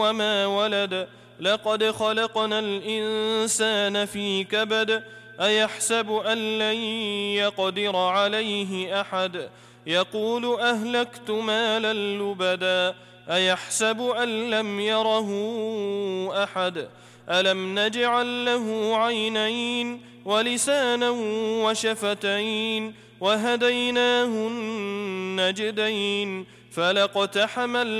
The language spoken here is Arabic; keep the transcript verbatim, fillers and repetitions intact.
وما ولد لقد خلقنا الإنسان في كبد أيحسب أن لن يقدر عليه أحد يقول أهلكت مالا لبدا أيحسب أن لم يره أحد ألم نجعل له عينين ولسانا وشفتين وهديناه النجدين فلاقتحم